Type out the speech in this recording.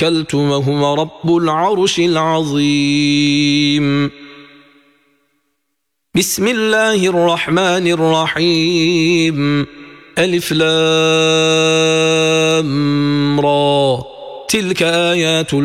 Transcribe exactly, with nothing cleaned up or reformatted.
توكلت وهو رب العرش العظيم. بسم الله الرحمن الرحيم. ألف لام را. تلك آيات